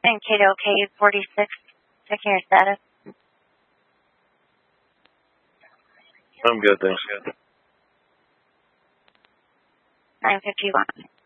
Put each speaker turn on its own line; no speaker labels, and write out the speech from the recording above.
Mankato KU46, checking your status.
I'm good, thanks.
951.